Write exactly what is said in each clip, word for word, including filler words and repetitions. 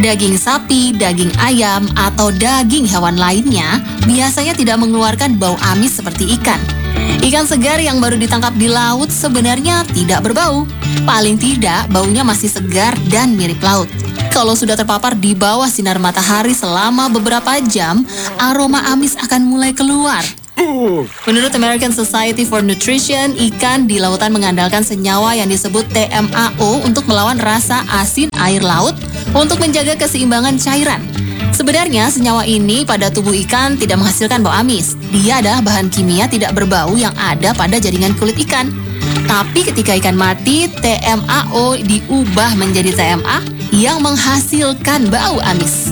Daging sapi, daging ayam, atau daging hewan lainnya biasanya tidak mengeluarkan bau amis seperti ikan. Ikan segar yang baru ditangkap di laut sebenarnya tidak berbau. Paling tidak, baunya masih segar dan mirip laut. Kalau sudah terpapar di bawah sinar matahari selama beberapa jam, aroma amis akan mulai keluar. Menurut American Society for Nutrition, ikan di lautan mengandalkan senyawa yang disebut T M A O untuk melawan rasa asin air laut untuk menjaga keseimbangan cairan. Sebenarnya senyawa ini pada tubuh ikan tidak menghasilkan bau amis. Dia adalah bahan kimia tidak berbau yang ada pada jaringan kulit ikan. Tapi ketika ikan mati, T M A O diubah menjadi T M A yang menghasilkan bau amis.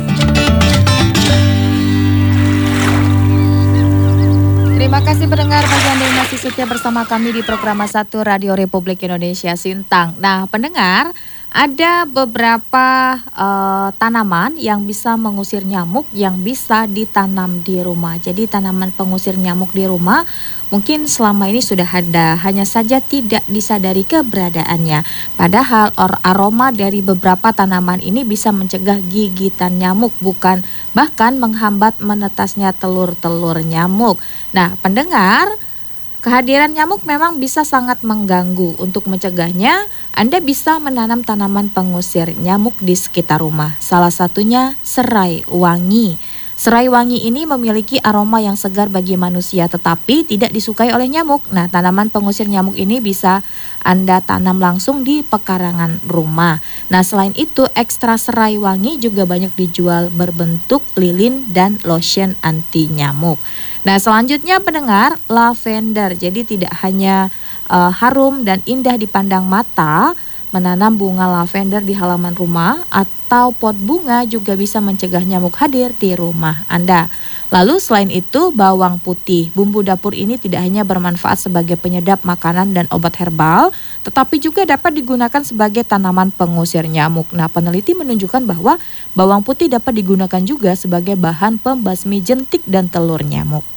Terima kasih pendengar, bagi Anda yang masih setia bersama kami di program satu Radio Republik Indonesia Sintang. Nah, pendengar, ada beberapa uh, tanaman yang bisa mengusir nyamuk yang bisa ditanam di rumah. Jadi tanaman pengusir nyamuk di rumah mungkin selama ini sudah ada, hanya saja tidak disadari keberadaannya. Padahal or aroma dari beberapa tanaman ini bisa mencegah gigitan nyamuk, bukan bahkan menghambat menetasnya telur-telur nyamuk. Nah, pendengar, kehadiran nyamuk memang bisa sangat mengganggu. Untuk mencegahnya, Anda bisa menanam tanaman pengusir nyamuk di sekitar rumah. Salah satunya serai wangi. Serai wangi ini memiliki aroma yang segar bagi manusia tetapi tidak disukai oleh nyamuk. Nah, tanaman pengusir nyamuk ini bisa Anda tanam langsung di pekarangan rumah. Nah, selain itu ekstra serai wangi juga banyak dijual berbentuk lilin dan lotion anti nyamuk. Nah, selanjutnya pendengar, lavender. Jadi tidak hanya uh, harum dan indah dipandang mata, menanam bunga lavender di halaman rumah atau pot bunga juga bisa mencegah nyamuk hadir di rumah Anda. Lalu selain itu, bawang putih. Bumbu dapur ini tidak hanya bermanfaat sebagai penyedap makanan dan obat herbal, tetapi juga dapat digunakan sebagai tanaman pengusir nyamuk. Nah, peneliti menunjukkan bahwa bawang putih dapat digunakan juga sebagai bahan pembasmi jentik dan telur nyamuk.